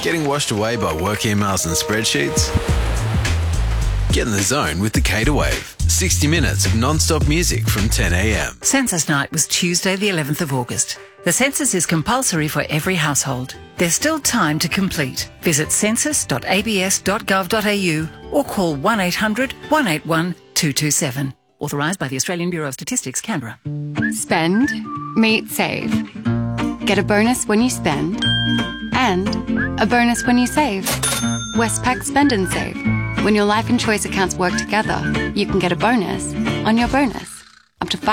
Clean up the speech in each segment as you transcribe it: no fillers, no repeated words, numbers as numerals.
Getting washed away by work emails and spreadsheets? Get in the zone with the Cater Wave. 60 minutes of non-stop music from 10 a.m. Census night was Tuesday the 11th of August. The census is compulsory for every household. There's still time to complete. Visit census.abs.gov.au or call 1800 181 227. Authorised by the Australian Bureau of Statistics, Canberra. Spend, meet, save. Get a bonus when you spend and a bonus when you save. Westpac Spend and Save. When your life and choice accounts work together, you can get a bonus on your bonus. Up to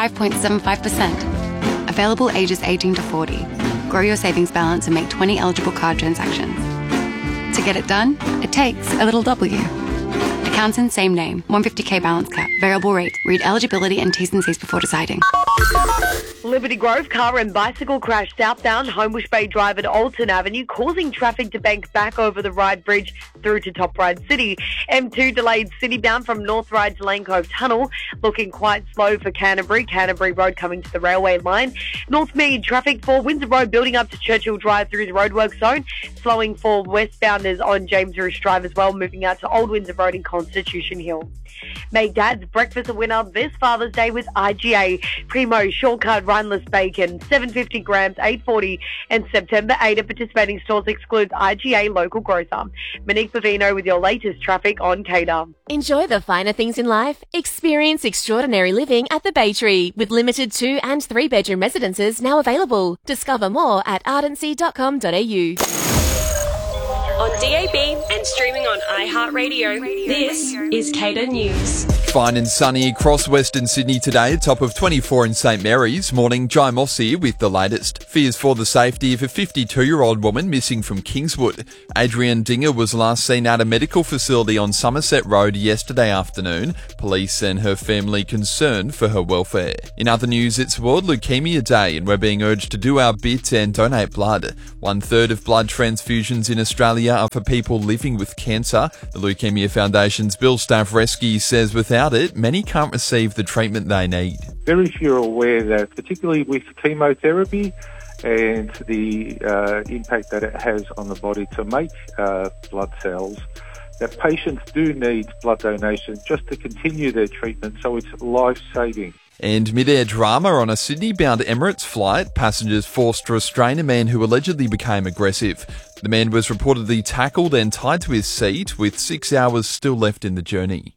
5.75%. Available ages 18 to 40. Grow your savings balance and make 20 eligible card transactions. To get it done, it takes a little W. Accounts in same name. 150k balance cap. Variable rate. Read eligibility and T's and C's before deciding. Liberty Grove car and bicycle crash southbound Homebush Bay Drive at Alton Avenue, causing traffic to bank back over the Ryde Bridge through to Top Ryde City. M2 delayed citybound from North Ryde to Lane Cove Tunnel, looking quite slow for Canterbury Road coming to the railway line. North Mead traffic for Windsor Road building up to Churchill Drive through the roadwork zone, slowing for westbounders on James Roosh Drive as well, moving out to Old Windsor Road in Constitution Hill. Make Dad's breakfast a winner this Father's Day with IGA. Primo shortcut rhineless bacon, 750 grams, $8.40, and September 8 at participating stores excludes IGA local grocer. Monique Bavino with your latest traffic on Cater. Enjoy the finer things in life. Experience extraordinary living at the Bay Tree with limited 2 and 3 bedroom residences now available. Discover more at ardency.com.au. On DAB and streaming on iHeartRadio, this is Cater News. Fine and sunny across Western Sydney today, top of 24 in St Mary's. Morning, Jai Moss here with the latest. Fears for the safety of a 52-year-old woman missing from Kingswood. Adrienne Dinger was last seen at a medical facility on Somerset Road yesterday afternoon. Police and her family concerned for her welfare. In other news, it's World Leukaemia Day and we're being urged to do our bit and donate blood. 1/3 of blood transfusions in Australia are for people living with cancer. The Leukaemia Foundation's Bill Stavreski says without it, many can't receive the treatment they need. Very few are aware that, particularly with chemotherapy and the impact that it has on the body to make blood cells, that patients do need blood donation just to continue their treatment, so it's life-saving. And mid-air drama on a Sydney-bound Emirates flight. Passengers forced to restrain a man who allegedly became aggressive. The man was reportedly tackled and tied to his seat, with 6 hours still left in the journey.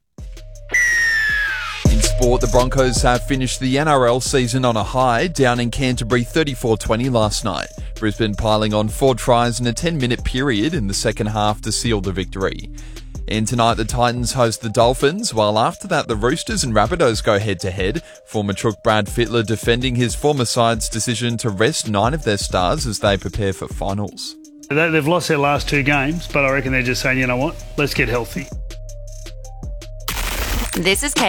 In sport, the Broncos have finished the NRL season on a high, down in Canterbury 34-20 last night. Brisbane piling on 4 tries in a 10-minute period in the second half to seal the victory. And tonight the Titans host the Dolphins, while after that the Roosters and Rabbitohs go head-to-head. Former Chook Brad Fittler defending his former side's decision to rest 9 of their stars as they prepare for finals. They've lost their last 2 games, but I reckon they're just saying, you know what, let's get healthy. This is Kate.